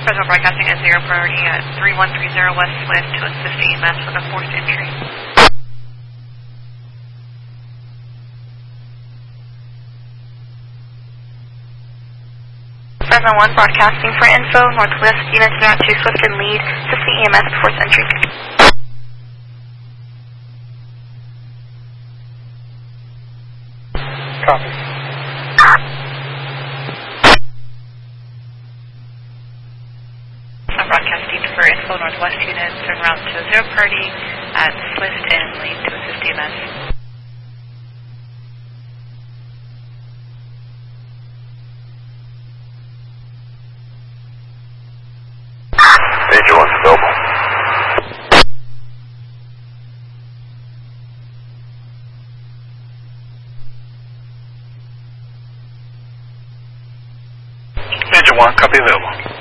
Fresno Broadcasting at 0 priority at 3130 West Swift to assist EMS with a forced entry. Fresno 1 broadcasting for info, Northwest units are to Swift and lead, assist EMS with forced entry. Copy. I'm broadcasting for info, Northwest units en route to 0 priority at Swift and lead to assist EMS. Major 1's available. Major 1, copy available.